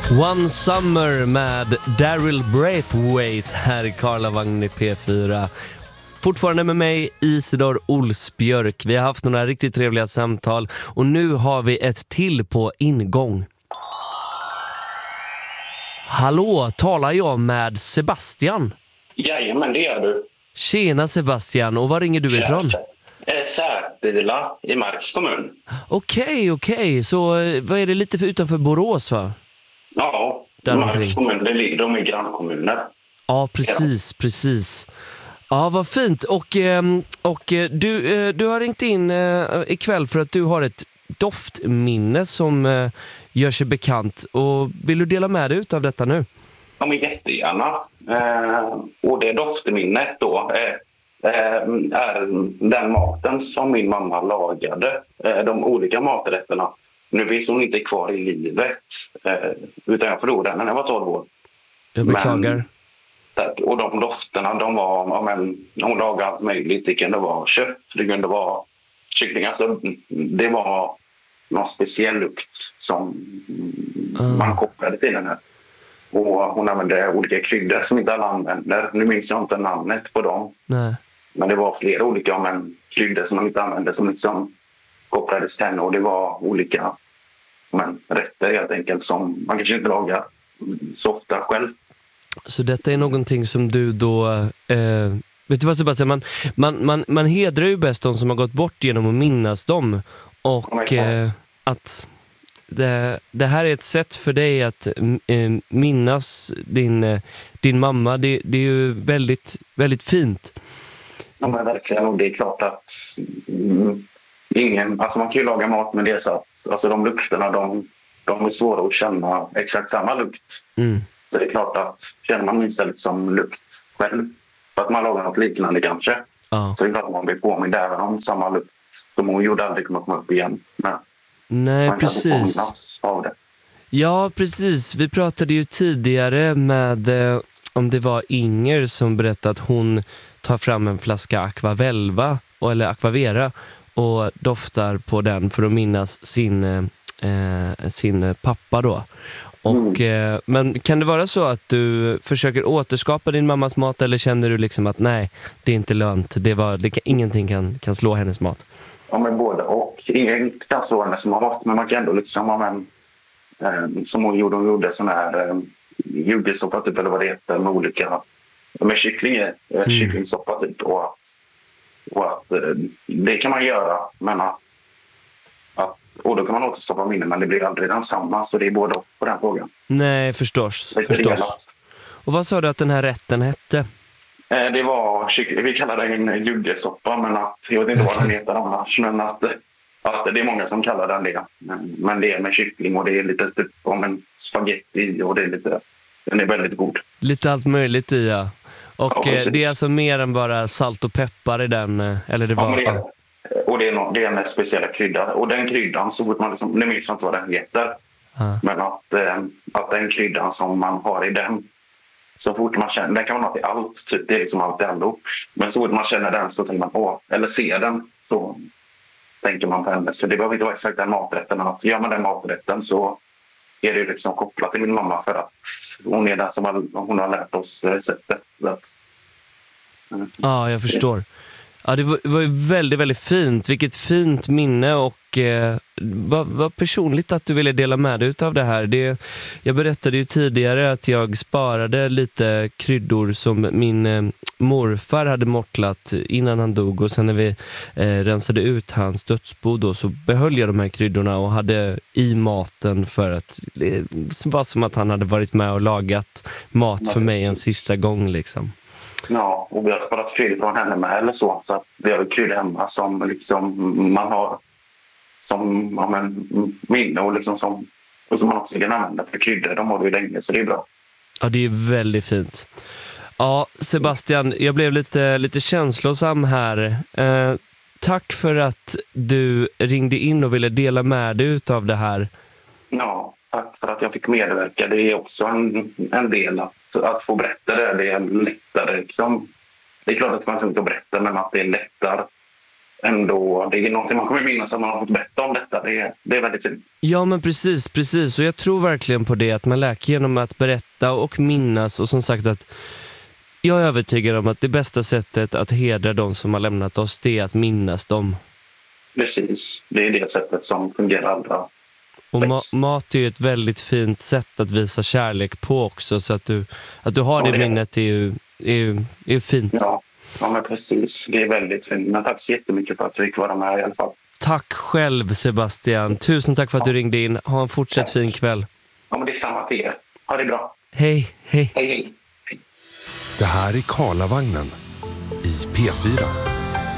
One Summer med Daryl Braithwaite här i Karlavagn i P4. Fortfarande med mig Isidor Olsbjörk. Vi har haft några riktigt trevliga samtal och nu har vi ett till på ingång. Hallå, talar jag med Sebastian? Jajamän, det gör du. Tjena Sebastian, och var ringer du ifrån? Sätila i Marks kommun. Okej. Så vad är det lite för utanför Borås, va? Ja, Marks Marks kommun, de är grannkommuner. Ja, precis. Ja, vad fint. Och du har ringt in ikväll för att du har ett doftminne som gör sig bekant. Och vill du dela med dig av detta nu? Ja, men jättegärna. Och det doftminnet då är den maten som min mamma lagade. De olika maträtterna. Nu finns hon inte kvar i livet, utan jag förlorade henne när jag var 12 år. Jag beklagar. Och de dofterna, de var, hon lagade allt möjligt. Det kunde vara kött, det kunde vara kyckling. Alltså, det var någon speciell lukt som man kopplade till den här. Och hon använde olika kryddor som inte alla använder. Nu minns jag inte namnet på dem. Nej. Men det var flera olika kryddor som man inte använde som liksom kopplades till henne. Och det var olika rätter helt enkelt som man kanske inte lagar så ofta själv. Så detta är någonting som du då... vet du vad Sebastian? Man hedrar ju bäst de som har gått bort genom att minnas dem. Och att det här är ett sätt för dig att minnas din mamma. Det är ju väldigt, väldigt fint. Ja, men verkligen. Och det är klart att man kan ju laga mat med det så att alltså de lukterna, de är svåra att känna exakt samma lukt. Så det är klart att känner man minst liksom lukt själv för att man lagar något liknande kanske. Så det är klart att man blir påmind även om samma lukt som hon gjorde aldrig kommer komma upp igen. Men nej, man precis. kan påminnas av det. Ja, precis. Vi pratade ju tidigare med om det var Inger som berättade att hon tar fram en flaska Aquavelva eller Aquavera och doftar på den för att minnas sin pappa då. Och, men kan det vara så att du försöker återskapa din mammas mat eller känner du liksom att nej, det är inte lönt, ingenting kan slå hennes mat? Ja, men både och. Ingen kan slå hennes mat, men man kan ändå liksom som hon gjorde sån här juggesoppa typ, eller vad det heter, med olika med kycklingsoppa typ, och att det kan man göra, men och då kan man återskapa minnen, men det blir aldrig densamma, så det är både och på den frågan. Nej, förstås. Och vad sa du att den här rätten hette? Det var, vi kallar det en juggesoppa, men jag vet inte vad den heter annars, men att det är många som kallar den det. Men det är med kyckling och det är lite typ om en spaghetti och den är väldigt god. Lite allt möjligt i, ja. Och ja, det är alltså mer än bara salt och peppar i den, eller det var... Ja, och det är en speciella krydda. Och den kryddan, så fort man liksom, det minns inte vad den heter. Men att den kryddan som man har i den, så fort man känner, den kan man ha till allt, typ, det är liksom allt ändå. Men så fort man känner den så tänker man på, eller ser den, så tänker man på henne. Så det behöver inte vara exakt den maträtten, men att gör man den maträtten så är det liksom kopplat till min mamma, för att hon är den som hon har lärt oss receptet. Ja, jag förstår. Ja, det var ju väldigt, väldigt fint. Vilket fint minne, och vad personligt att du ville dela med dig av det här. Jag berättade ju tidigare att jag sparade lite kryddor som min morfar hade mortlat innan han dog, och sen när vi rensade ut hans dödsbo då, så behöll jag de här kryddorna och hade i maten, för att det var som att han hade varit med och lagat mat för mig en sista gång liksom. Ja, och vi har sparat kryddor från henne med eller så att vi har kryddor hemma som liksom man har som minne och liksom som man också kan använda för kryddor. De har vi länge, så det är bra. Ja, det är väldigt fint. Ja, Sebastian, jag blev lite känslosam här. Tack för att du ringde in och ville dela med dig av det här. Ja, tack för att jag fick medverka. Det är också en del att få berätta det. Det är lättare liksom. Det är klart att man inte att berätta, men att det är lättare ändå, det är någonting man kommer minnas att man har fått berätta om detta. Det är väldigt fint. Ja, men precis. Och jag tror verkligen på det, att man läker genom att berätta och minnas. Och som sagt, att jag är övertygad om att det bästa sättet att hedra de som har lämnat oss, det är att minnas dem. Precis, det är det sättet som fungerar allra. Och mat är ju ett väldigt fint sätt att visa kärlek på också. Så att du har det minnet är ju fint. Ja, men precis. Det är väldigt fint. Men tack så jättemycket för att du fick vara med i alla fall. Tack själv, Sebastian. Tusen tack för att du ringde in. Ha en fortsatt fin kväll. Ja, men det är samma till er. Ha det bra. Hej. Hej. Det här är Karlavagnen i P4.